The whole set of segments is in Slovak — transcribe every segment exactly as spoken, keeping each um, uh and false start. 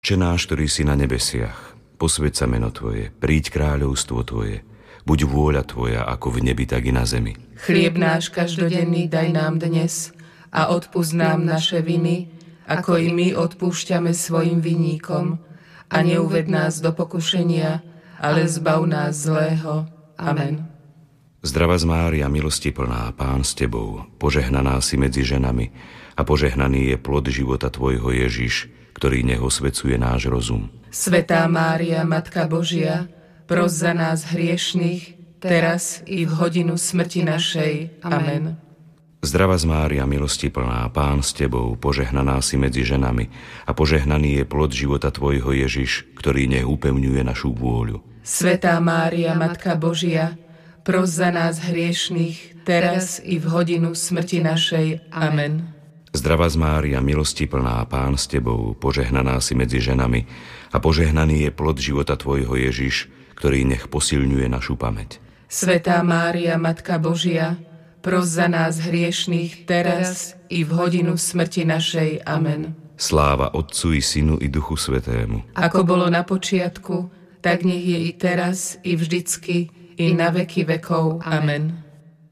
Otče náš, ktorý si na nebesiach, posväť sa meno Tvoje, príď kráľovstvo Tvoje, buď vôľa Tvoja ako v nebi, tak i na zemi. Chlieb náš každodenný daj nám dnes a odpusť nám naše viny, ako i my odpúšťame svojim vinníkom. A neuved nás do pokušenia, ale zbav nás zlého. Amen. Zdravá z Mária, milosti plná, Pán s Tebou, požehnaná si medzi ženami a požehnaný je plod života Tvojho Ježiš, ktorý nech osvecuje náš rozum. Svätá Mária, Matka Božia, pros za nás hriešnych, teraz i v hodinu smrti našej. Amen. Zdravá z Mária, milosti plná, Pán s Tebou, požehnaná si medzi ženami a požehnaný je plod života Tvojho Ježiš, ktorý nech upevňuje našu vôľu. Svätá Mária, Matka Božia, pros za nás hriešnych, teraz i v hodinu smrti našej. Amen. Zdravá z Mária, milosti plná, Pán s Tebou, požehnaná si medzi ženami a požehnaný je plod života Tvojho Ježiš, ktorý nech posilňuje našu pamäť. Svätá Mária, Matka Božia, pros za nás hriešných, teraz i v hodinu smrti našej. Amen. Sláva Otcu i Synu i Duchu Svätému. Ako bolo na počiatku, tak nech je i teraz, i vždycky, i na veky vekov. Amen.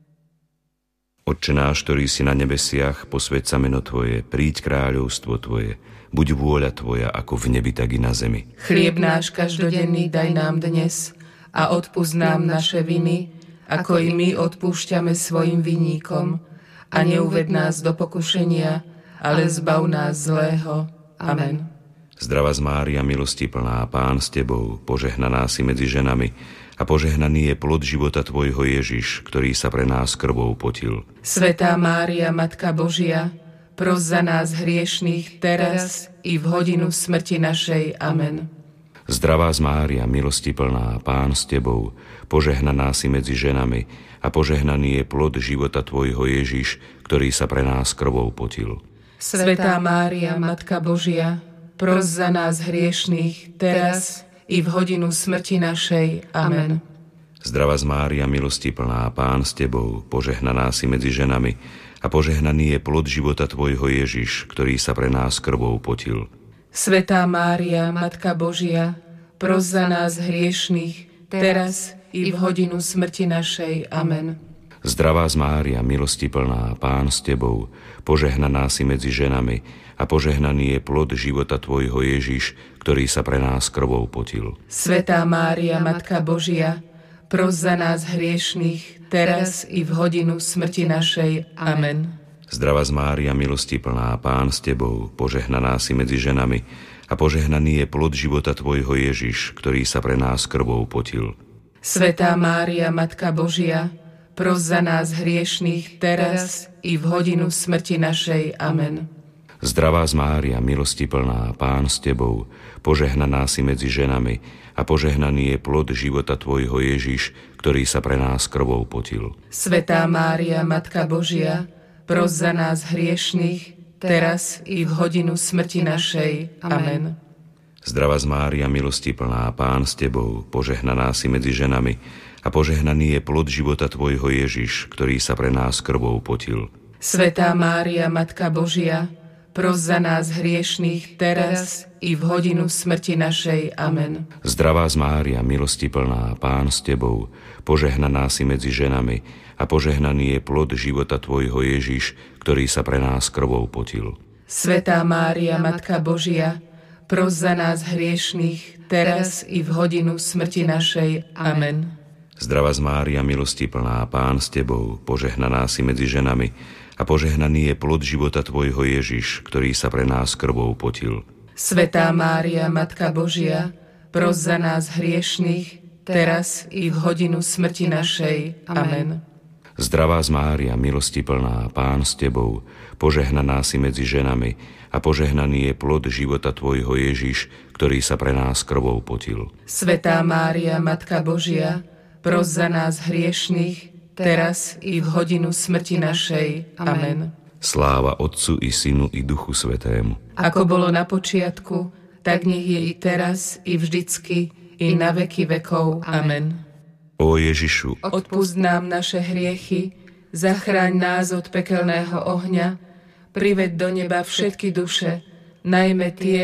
Otče náš, ktorý si na nebesiach, posväť sa meno Tvoje, príď kráľovstvo Tvoje, buď vôľa Tvoja ako v nebi, tak i na zemi. Chlieb náš každodenný daj nám dnes a odpusť nám naše viny, ako i my odpúšťame svojim vinníkom. A neuved nás do pokušenia, ale zbav nás zlého. Amen. Zdravá z Mária, milosti plná, Pán s Tebou, požehnaná si medzi ženami a požehnaný je plod života Tvojho Ježiš, ktorý sa pre nás krvou potil. Svätá Mária, Matka Božia, pros za nás hriešných, teraz i v hodinu smrti našej. Amen. Zdravá z Mária, milosti plná, Pán s Tebou, požehnaná si medzi ženami a požehnaný je plod života Tvojho Ježiš, ktorý sa pre nás krvou potil. Svätá Mária, Matka Božia, pros za nás hriešných, teraz i v hodinu smrti našej. Amen. Zdravá z Mária, milosti plná, Pán s Tebou, požehnaná si medzi ženami a požehnaný je plod života Tvojho Ježiš, ktorý sa pre nás krvou potil. Svätá Mária, Matka Božia, pros za nás hriešných, teraz i v hodinu smrti našej. Amen. Zdravá z Mária, milosti plná, Pán s Tebou, požehnaná si medzi ženami a požehnaný je plod života Tvojho Ježiš, ktorý sa pre nás krvou potil. Svätá Mária, Matka Božia, pros za nás hriešných, teraz i v hodinu smrti našej. Amen. Zdravá z Mária, milosti plná, Pán s Tebou, požehnaná si medzi ženami a požehnaný je plod života Tvojho Ježiš, ktorý sa pre nás krvou potil. Svätá Mária, Matka Božia, pros za nás hriešných, teraz i v hodinu smrti našej. Amen. Zdravá z Mária, milosti plná, Pán s Tebou, požehnaná si medzi ženami a požehnaný je plod života Tvojho Ježiš, ktorý sa pre nás krvou potil. Svätá Mária, Matka Božia, pros za nás hriešných, teraz i v hodinu smrti našej. Amen. Zdravá z Mária, milosti plná, Pán s Tebou, požehnaná si medzi ženami a požehnaný je plod života Tvojho Ježiš, ktorý sa pre nás krvou potil. Svätá Mária, Matka Božia, pros za nás hriešných, teraz i v hodinu smrti našej. Amen. Zdravá z Mária, milosti plná, Pán s Tebou, požehnaná si medzi ženami a požehnaný je plod života Tvojho Ježiš, ktorý sa pre nás krvou potil. Svätá Mária, Matka Božia, pros za nás hriešných, teraz i v hodinu smrti našej. Amen. Zdravá z Mária, milosti plná, Pán s Tebou, požehnaná si medzi ženami a požehnaný je plod života Tvojho Ježiš, ktorý sa pre nás krvou potil. Svätá Mária, Matka Božia, pros za nás hriešných, teraz i v hodinu smrti našej. Amen. Zdravá z Mária, milosti plná, Pán s Tebou, požehnaná si medzi ženami a požehnaný je plod života Tvojho Ježiš, ktorý sa pre nás krvou potil. Svätá Mária, Matka Božia, pros za nás hriešných, teraz i v hodinu smrti našej. Amen. Sláva Otcu i Synu i Duchu Svätému. Ako bolo na počiatku, tak nech je i teraz, i vždycky, i na veky vekov. Amen. Ó Ježišu, odpusť nám naše hriechy, zachráň nás od pekelného ohňa, priveď do neba všetky duše, najmä tie,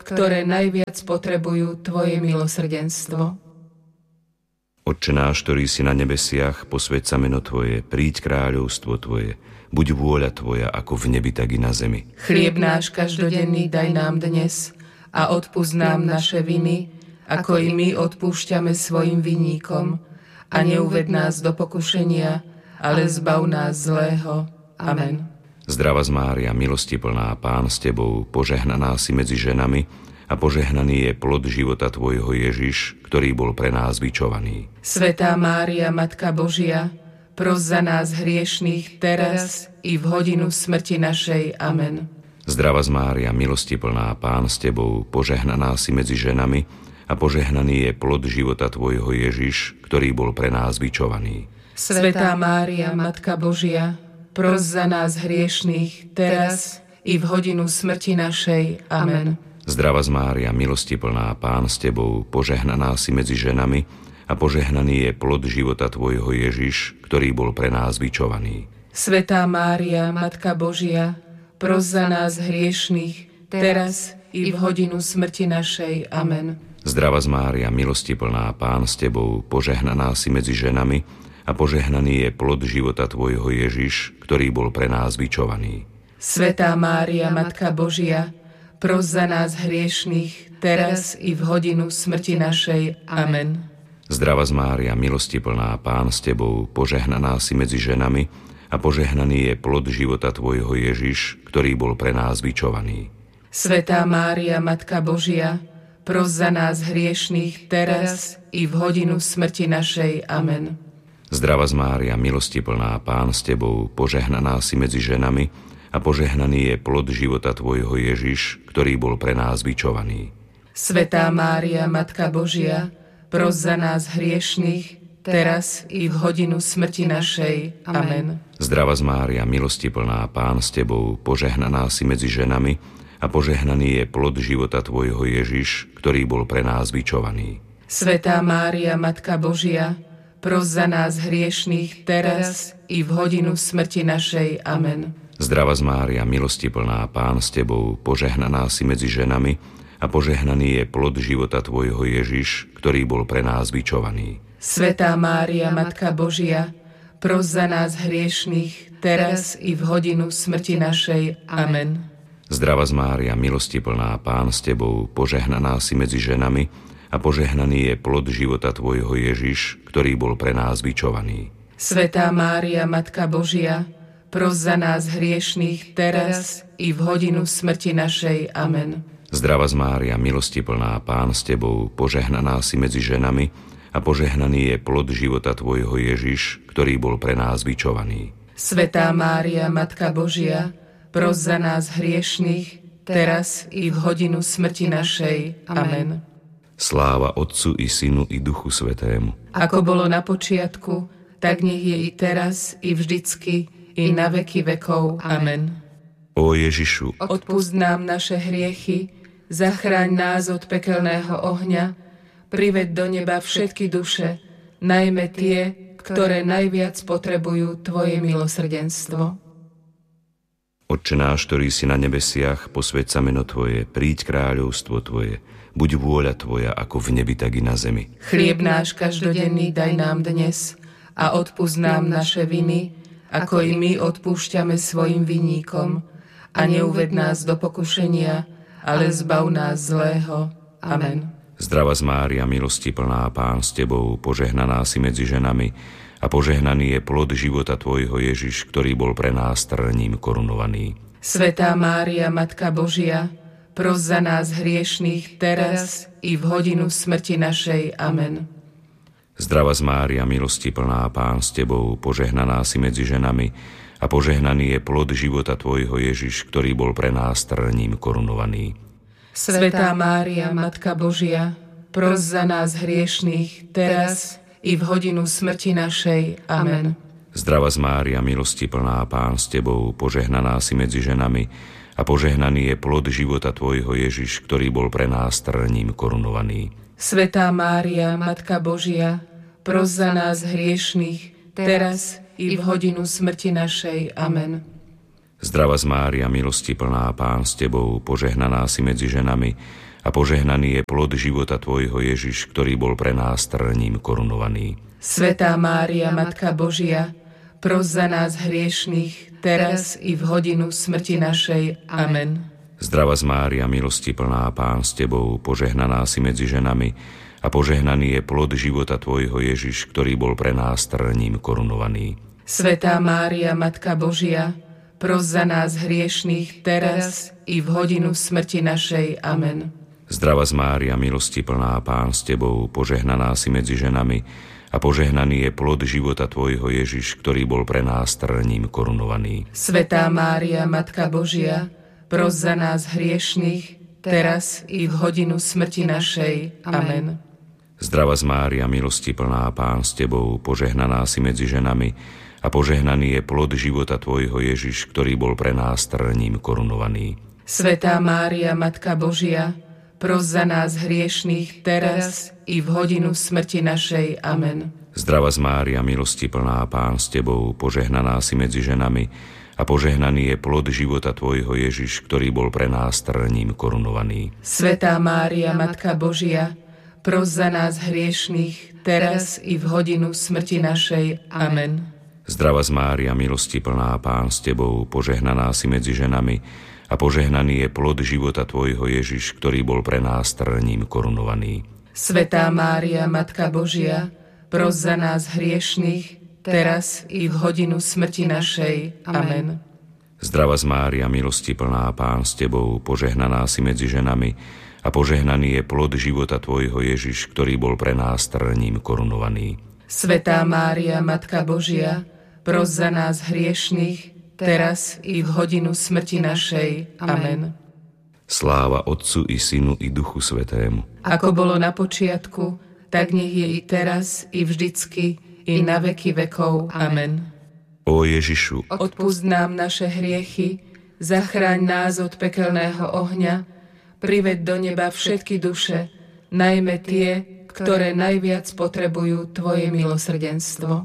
ktoré najviac potrebujú Tvoje milosrdenstvo. Otče náš, ktorý si na nebesiach, posväť sa meno Tvoje, príď kráľovstvo Tvoje, buď vôľa Tvoja ako v nebi, tak i na zemi. Chlieb náš každodenný daj nám dnes a odpusť nám naše viny, ako i my odpúšťame svojim vinníkom. A neuved nás do pokušenia, ale zbav nás zlého. Amen. Zdravá Mária, milosti plná, Pán s Tebou, požehnaná si medzi ženami a požehnaný je plod života Tvojho Ježiš, ktorý bol pre nás bičovaný. Svätá Mária, Matka Božia, pros za nás hriešných teraz i v hodinu smrti našej. Amen. Zdravá Mária, milosti plná, Pán s Tebou, požehnaná si medzi ženami a požehnaný je plod života Tvojho Ježiš, ktorý bol pre nás bičovaný. Svätá Mária, Matka Božia, pros za nás hriešných teraz i v hodinu smrti našej. Amen. Zdravá Mária, milosti plná, Pán s Tebou, požehnaná si medzi ženami a požehnaný je plod života Tvojho Ježiš, ktorý bol pre nás bičovaný. Svätá Mária, Matka Božia, pros za nás hriešných teraz i v hodinu smrti našej. Amen. Zdravá Mária, milosti plná, Pán s Tebou, požehnaná si medzi ženami a požehnaný je plod života Tvojho Ježiš, ktorý bol pre nás bičovaný. Svätá Mária, Matka Božia, pros za nás hriešných teraz i v hodinu smrti našej. Amen. Zdravá Mária, milosti plná, Pán s Tebou, požehnaná si medzi ženami a požehnaný je plod života Tvojho Ježiš, ktorý bol pre nás bičovaný. Svätá Mária, Matka Božia, pros za nás hriešných teraz i v hodinu smrti našej. Amen. Zdravá Mária, milosti plná, Pán s Tebou, požehnaná si medzi ženami a požehnaný je plod života Tvojho Ježiš, ktorý bol pre nás bičovaný. Svätá Mária, Matka Božia, pros za nás hriešných teraz i v hodinu smrti našej. Amen. Zdravá Mária, milosti plná, Pán s Tebou, požehnaná si medzi ženami a požehnaný je plod života Tvojho Ježiš, ktorý bol pre nás bičovaný. Svätá Mária, Matka Božia, pros za nás hriešných teraz i v hodinu smrti našej. Amen. Zdravá Mária, milosti plná, Pán s Tebou, požehnaná si medzi ženami a požehnaný je plod života Tvojho Ježiš, ktorý bol pre nás bičovaný. Svätá Mária, Matka Božia, pros za nás hriešných teraz i v hodinu smrti našej. Amen. Zdravá Mária, milosti plná, Pán s Tebou, požehnaná si medzi ženami a požehnaný je plod života Tvojho Ježiš, ktorý bol pre nás bičovaný. Svätá Mária, Matka Božia, pros za nás hriešných teraz i v hodinu smrti našej. Amen. Zdravá Mária, milosti plná, Pán s Tebou, požehnaná si medzi ženami a požehnaný je plod života Tvojho Ježiš, ktorý bol pre nás bičovaný. Svätá Mária, Matka Božia, pros za nás hriešných teraz i v hodinu smrti našej. Amen. Sláva Otcu i Synu i Duchu Svätému. Ako bolo na počiatku, tak nech je i teraz, i vždycky, i na veky vekov. Amen. Ó Ježišu, odpusť nám naše hriechy, zachráň nás od pekelného ohňa, priveď do neba všetky duše, najmä tie, ktoré najviac potrebujú Tvoje milosrdenstvo. Otče náš, ktorý si na nebesiach, posväť sa meno Tvoje, príď kráľovstvo Tvoje, buď vôľa Tvoja ako v nebi, tak i na zemi. Chlieb náš každodenný daj nám dnes a odpusť nám naše viny, ako i my odpúšťame svojim vinníkom. A neuved nás do pokušenia, ale zbav nás zlého. Amen. Zdravá Mária, milosti plná, Pán s Tebou, požehnaná si medzi ženami a požehnaný je plod života Tvojho Ježiš, ktorý bol pre nás trním korunovaný. Svätá Mária, Matka Božia, pros za nás hriešných teraz i v hodinu smrti našej. Amen. Zdravá Mária, milosti plná, Pán s Tebou, požehnaná si medzi ženami a požehnaný je plod života Tvojho Ježiš, ktorý bol pre nás trním korunovaný. Svätá Mária, Matka Božia, pros za nás hriešných teraz i v hodinu smrti našej. Amen. Zdravá Mária, milosti plná, Pán s Tebou, požehnaná si medzi ženami a požehnaný je plod života Tvojho Ježiš, ktorý bol pre nás trním korunovaný. Svätá Mária, Matka Božia, pros za nás hriešných teraz i v hodinu smrti našej. Amen. Zdravá Mária, milosti plná, Pán s Tebou, požehnaná si medzi ženami a a požehnaný je plod života Tvojho Ježiš, ktorý bol pre nás trním korunovaný. Svätá Mária, Matka Božia, pros za nás hriešných, teraz i v hodinu smrti našej. Amen. Zdravá Mária, milosti plná, Pán s Tebou, požehnaná si medzi ženami a požehnaný je plod života Tvojho Ježiš, ktorý bol pre nás trním korunovaný. Svätá Mária, Matka Božia, pros za nás hriešných, teraz i v hodinu smrti našej. Amen. Zdravá Mária, milosti plná, Pán s Tebou, požehnaná si medzi ženami a požehnaný je plod života Tvojho Ježiš, ktorý bol pre nás trním korunovaný. Svätá Mária, Matka Božia, pros za nás hriešných, teraz i v hodinu smrti našej. Amen. Zdravá Mária, milosti plná, Pán s Tebou, požehnaná si medzi ženami a požehnaný je plod života Tvojho Ježiš, ktorý bol pre nás trním korunovaný. Svätá Mária, Matka Božia, pros za nás hriešných, teraz i v hodinu smrti našej. Amen. Zdravá Mária, milosti plná, Pán s Tebou, požehnaná si medzi ženami a požehnaný je plod života Tvojho Ježiš, ktorý bol pre nás trním korunovaný. Svätá Mária, Matka Božia, pros za nás hriešných, teraz i v hodinu smrti našej. Amen. Zdravá Mária, milosti plná, Pán s Tebou, požehnaná si medzi ženami a požehnaný je plod života Tvojho Ježiš, ktorý bol pre nás trním korunovaný. Svätá Mária, Matka Božia, pros za nás hriešných, teraz i v hodinu smrti našej. Amen. Zdravá Mária, milosti plná, Pán s Tebou, požehnaná si medzi ženami a požehnaný je plod života Tvojho Ježiš, ktorý bol pre nás trním korunovaný. Svätá Mária, Matka Božia, pros za nás hriešných, teraz i v hodinu smrti našej. Amen. Sláva Otcu i Synu i Duchu Svätému. Ako bolo na počiatku, tak nech je i teraz, i vždycky, i na veky vekov. Amen. Ó Ježišu, odpusť nám naše hriechy, zachráň nás od pekelného ohňa, priveď do neba všetky duše, najmä tie, ktoré najviac potrebujú Tvoje milosrdenstvo.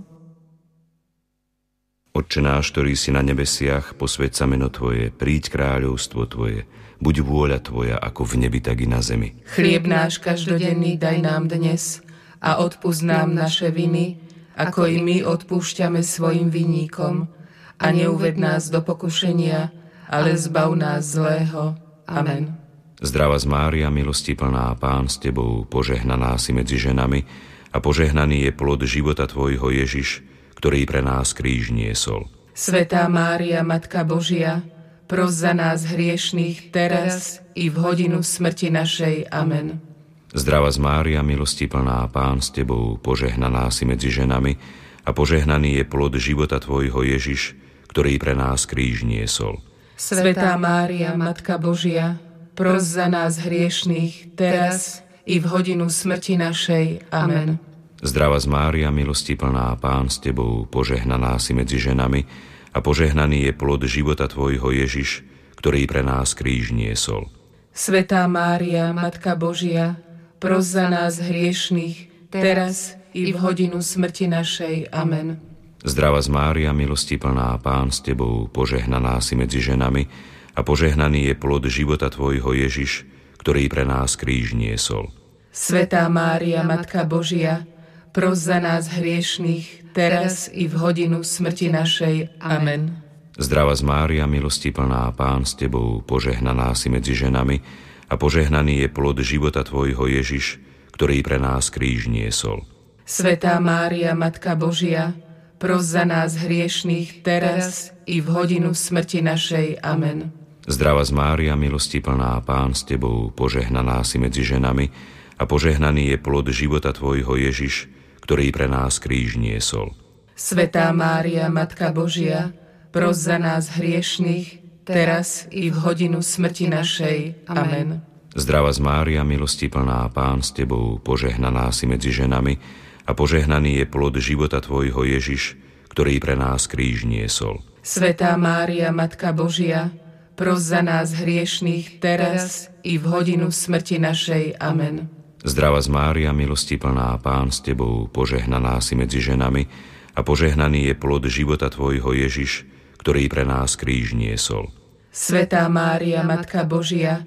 Otče náš, ktorý si na nebesiach, posväť sa meno Tvoje, príď kráľovstvo Tvoje, buď vôľa Tvoja ako v nebi, tak i na zemi. Chlieb náš každodenný daj nám dnes a odpusť nám naše viny, ako i my odpúšťame svojim vinníkom. A neuved nás do pokušenia, ale zbav nás zlého. Amen. Zdravá Mária, milosti plná, Pán s Tebou, požehnaná si medzi ženami a požehnaný je plod života Tvojho Ježiš, ktorý pre nás kríž niesol. Svätá Mária, Matka Božia, pros za nás hriešných, teraz i v hodinu smrti našej. Amen. Zdravá Mária, milosti plná, Pán s Tebou, požehnaná si medzi ženami a požehnaný je plod života Tvojho Ježiš, ktorý pre nás kríž niesol. Svätá Mária, Matka Božia, pros za nás hriešných, teraz i v hodinu smrti našej. Amen. Zdravá Mária, milosti plná, Pán s Tebou, požehnaná si medzi ženami a požehnaný je plod života Tvojho Ježiš, ktorý pre nás kríž niesol. Svätá Mária, Matka Božia, pros za nás hriešných, teraz i v hodinu smrti našej. Amen. Zdravá Mária, milosti plná, Pán s Tebou, požehnaná si medzi ženami a požehnaný je plod života Tvojho Ježiš, ktorý pre nás kríž niesol. Svätá Mária, Matka Božia, pros za nás hriešných, teraz i v hodinu smrti našej. Amen. Zdravá Mária, milosti plná, Pán s Tebou, požehnaná si medzi ženami a požehnaný je plod života Tvojho Ježiš, ktorý pre nás kríž niesol. Svätá Mária, Matka Božia, pros za nás hriešných, teraz i v hodinu smrti našej. Amen. Zdravá Mária, milosti plná, Pán s Tebou, požehnaná si medzi ženami a požehnaný je plod života Tvojho Ježiš, ktorý pre nás kríž niesol. Svätá Mária, Matka Božia, pros za nás hriešných, teraz i v hodinu smrti našej. Amen. Zdravá Mária, milosti plná, Pán s Tebou, požehnaná si medzi ženami a požehnaný je plod života Tvojho Ježiš, ktorý pre nás kríž niesol. Svätá Mária, Matka Božia, pros za nás hriešných, teraz i v hodinu smrti našej. Amen. Zdravá Mária, milosti plná, Pán s Tebou, požehnaná si medzi ženami a požehnaný je plod života Tvojho Ježiš, ktorý pre nás kríž niesol. Svätá Mária, Matka Božia,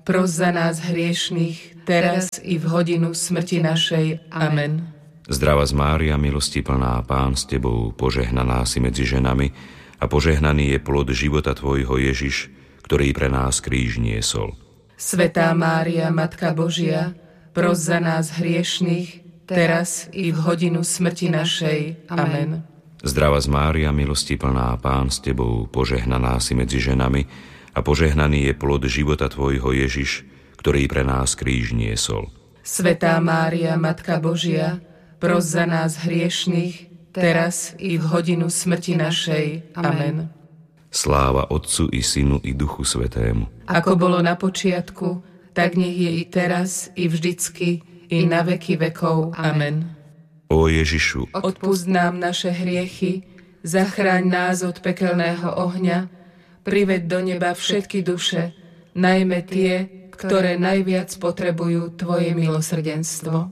pros za nás hriešných, teraz i v hodinu smrti našej. Amen. Zdravá Mária, milosti plná, Pán s Tebou, požehnaná si medzi ženami a požehnaný je plod života Tvojho Ježiš, ktorý pre nás kríž niesol. Svätá Mária, Matka Božia, pros za nás hriešných, teraz i v hodinu smrti našej. Amen. Zdravá Mária, milosti plná, Pán s Tebou, požehnaná si medzi ženami a požehnaný je plod života Tvojho Ježiš, ktorý pre nás kríž niesol. Svätá Mária, Matka Božia, pros za nás hriešných, teraz i v hodinu smrti našej. Amen. Sláva Otcu i Synu i Duchu Svätému. Ako bolo na počiatku, tak nech je i teraz, i vždycky, i na veky vekov. Amen. Ó Ježišu, odpusť nám naše hriechy, zachráň nás od pekelného ohňa, priveď do neba všetky duše, najmä tie, ktoré najviac potrebujú Tvoje milosrdenstvo.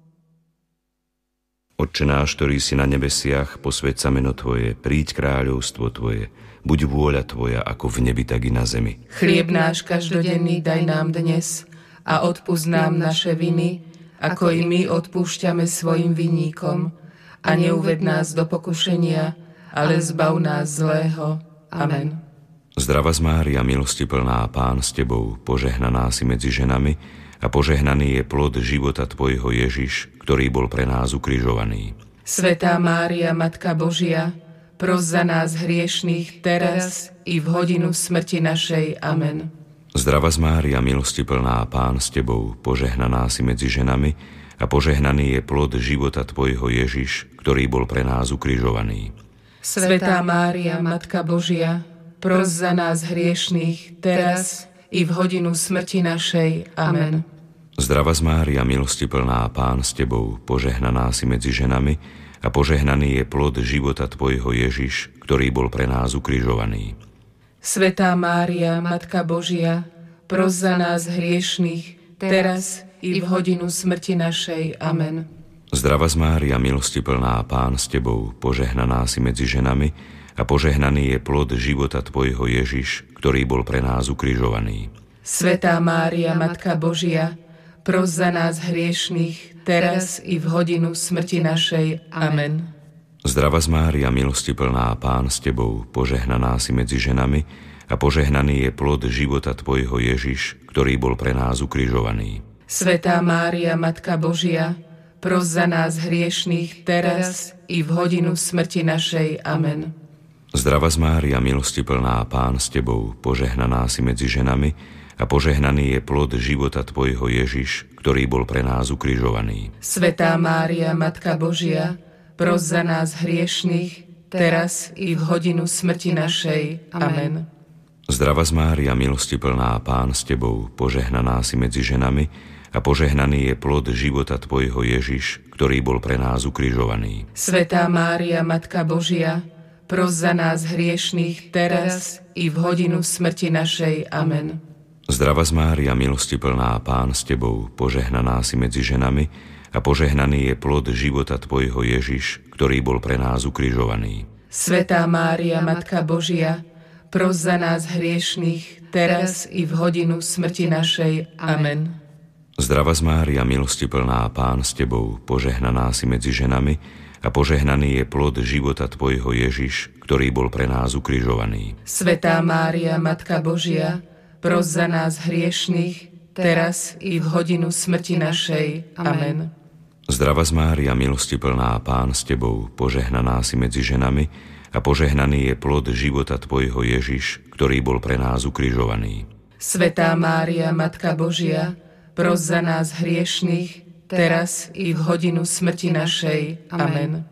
Otče náš, ktorý si na nebesiach, posväť sa meno Tvoje, príď kráľovstvo Tvoje, buď vôľa Tvoja ako v nebi, tak i na zemi. Chlieb náš každodenný daj nám dnes a odpusť nám naše viny, ako i my odpúšťame svojim vinníkom. A neuved nás do pokušenia, ale zbav nás zlého. Amen. Zdravá Mária, milosti plná, Pán s Tebou, požehnaná si medzi ženami a požehnaný je plod života Tvojho Ježiš, ktorý bol pre nás ukrižovaný. Svätá Mária, Matka Božia, pros za nás hriešných teraz i v hodinu smrti našej. Amen. Zdravá Mária, milosti plná, Pán s Tebou, požehnaná si medzi ženami a požehnaný je plod života Tvojho Ježiš, ktorý bol pre nás ukrižovaný. Svätá Mária, Matka Božia, pros za nás hriešných, teraz i v hodinu smrti našej. Amen. Zdravá Mária, milosti plná, Pán s Tebou, požehnaná si medzi ženami a požehnaný je plod života Tvojho Ježiš, ktorý bol pre nás ukrižovaný. Svätá Mária, Matka Božia, pros za nás hriešných, teraz i v hodinu smrti našej. Amen. Zdravá Mária, milosti plná, Pán s Tebou, požehnaná si medzi ženami a požehnaný je plod života Tvojho Ježiš, ktorý bol pre nás ukrižovaný. Svätá Mária, Matka Božia, pros za nás hriešných, teraz i v hodinu smrti našej. Amen. Zdravá Mária, milosti plná, Pán s Tebou, požehnaná si medzi ženami a požehnaný je plod života Tvojho Ježiš, ktorý bol pre nás ukrižovaný. Svätá Mária, Matka Božia, pros za nás hriešných, teraz i v hodinu smrti našej. Amen. Zdravá Mária, milosti plná, Pán s Tebou, požehnaná si medzi ženami a požehnaný je plod života Tvojho Ježiš, ktorý bol pre nás ukrižovaný. Svätá Mária, Matka Božia, pros za nás hriešných, teraz i v hodinu smrti našej. Amen. Zdravá Mária, milosti plná, Pán s Tebou, požehnaná si medzi ženami a požehnaný je plod života Tvojho Ježiš, ktorý bol pre nás ukrižovaný. Svätá Mária, Matka Božia, pros za nás hriešných, teraz i v hodinu smrti našej. Amen. Zdravá Mária, milosti plná, Pán s Tebou, požehnaná si medzi ženami a požehnaný je plod života Tvojho Ježiš, ktorý bol pre nás ukrižovaný. Svätá Mária, Matka Božia, pros za nás hriešných, teraz i v hodinu smrti našej. Amen. Zdravá Mária, milosti plná, Pán s Tebou, požehnaná si medzi ženami a požehnaný je plod života Tvojho Ježiš, ktorý bol pre nás ukrižovaný. Svätá Mária, Matka Božia, pros za nás hriešných, teraz i v hodinu smrti našej. Amen. Zdravá Mária, milosti plná, Pán s Tebou, požehnaná si medzi ženami a požehnaný je plod života Tvojho Ježiš, ktorý bol pre nás ukrižovaný. Svätá Mária, Matka Božia, pros za nás hriešných, teraz i v hodinu smrti našej. Amen.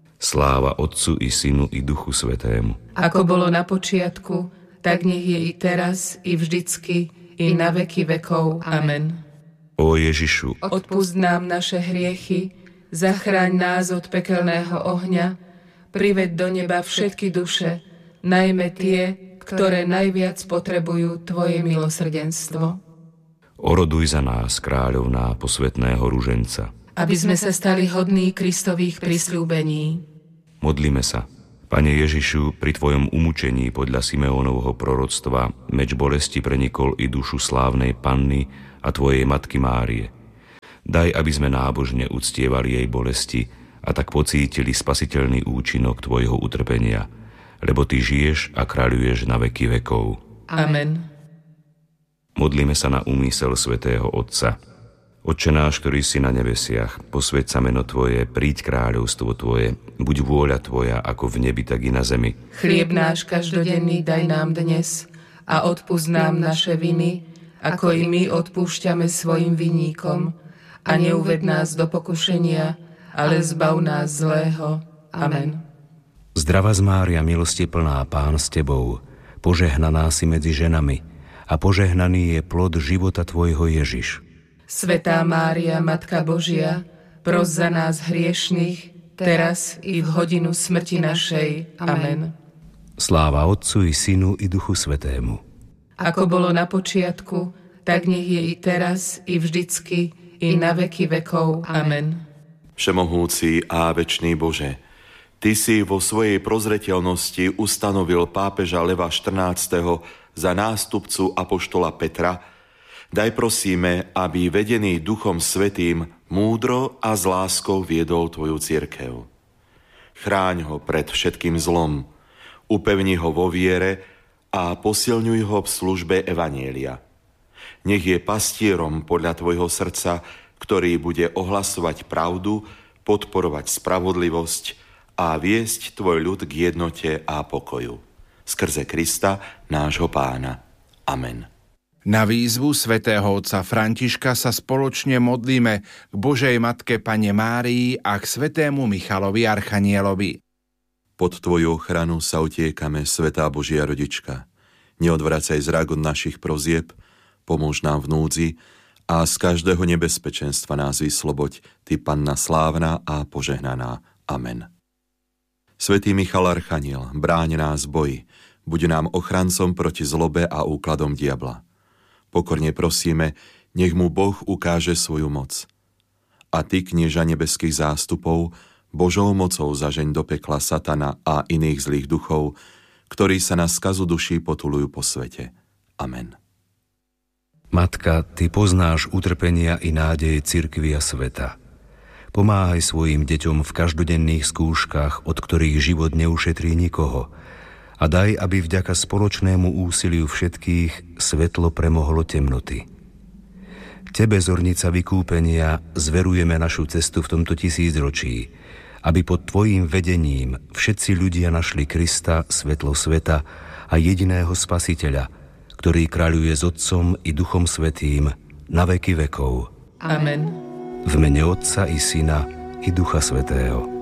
Sláva Otcu i Synu i Duchu Svätému. Ako bolo na počiatku, tak nech je i teraz, i vždycky, i na veky vekov. Amen. Ó Ježišu, odpusť nám naše hriechy, zachráň nás od pekelného ohňa, priveď do neba všetky duše, najmä tie, ktoré najviac potrebujú Tvoje milosrdenstvo. Oroduj za nás, kráľovná posvätného ruženca, aby sme sa stali hodní Kristových prisľúbení. Modlíme sa. Pane Ježišu, pri Tvojom umúčení podľa Simeónovho proroctva meč bolesti prenikol i dušu slávnej Panny a Tvojej matky Márie. Daj, aby sme nábožne uctievali jej bolesti a tak pocítili spasiteľný účinok Tvojho utrpenia, lebo Ty žiješ a kráľuješ na veky vekov. Amen. Modlíme sa na úmysel svätého Otca. Otče náš, ktorý si na nebesiach, posväť sa meno Tvoje, príď kráľovstvo Tvoje, buď vôľa Tvoja, ako v nebi, tak i na zemi. Chlieb náš každodenný daj nám dnes a odpusť nám naše viny, ako i my odpúšťame svojim vinníkom. A neuved nás do pokušenia, ale zbav nás zlého. Amen. Zdravá Mária, milosti plná, Pán s Tebou, požehnaná si medzi ženami a požehnaný je plod života Tvojho Ježiš. Svätá Mária, Matka Božia, pros za nás hriešnych, teraz i v hodinu smrti našej. Amen. Sláva Otcu i Synu i Duchu Svätému. Ako bolo na počiatku, tak nech je i teraz, i vždycky, i na veky vekov. Amen. Všemohúci a večný Bože, Ty si vo svojej prozreteľnosti ustanovil pápeža Leva štrnásteho za nástupcu apoštola Petra. Daj prosíme, aby vedený Duchom Svätým múdro a s láskou viedol Tvoju cirkev. Chráň ho pred všetkým zlom, upevni ho vo viere a posilňuj ho v službe evanjelia. Nech je pastierom podľa Tvojho srdca, ktorý bude ohlasovať pravdu, podporovať spravodlivosť a viesť Tvoj ľud k jednote a pokoju. Skrze Krista, nášho Pána. Amen. Na výzvu svätého otca Františka sa spoločne modlíme k Božej Matke Panne Márii a k svätému Michalovi Archanielovi. Pod Tvoju ochranu sa utiekame, Svätá Božia Rodička. Neodvracaj zrak od našich prozieb, pomôž nám v núdzi a z každého nebezpečenstva nás vysloboď, Ty, Panna slávna a požehnaná. Amen. Svätý Michal Archaniel, bráň nás v boji, buď nám ochrancom proti zlobe a úkladom diabla. Pokorne prosíme, nech mu Boh ukáže svoju moc. A Ty, knieža nebeských zástupov, Božou mocou zažeň do pekla satana a iných zlých duchov, ktorí sa na skazu duší potulujú po svete. Amen. Matka, Ty poznáš utrpenia i nádeje cirkvi a sveta. Pomáhaj svojim deťom v každodenných skúškach, od ktorých život neušetrí nikoho, a daj, aby vďaka spoločnému úsiliu všetkých svetlo premohlo temnoty. Tebe, zornica vykúpenia, zverujeme našu cestu v tomto tisícročí, aby pod Tvojím vedením všetci ľudia našli Krista, svetlo sveta a jediného Spasiteľa, ktorý kráľuje s Otcom i Duchom Svätým na veky vekov. Amen. V mene Otca i Syna i Ducha Svätého.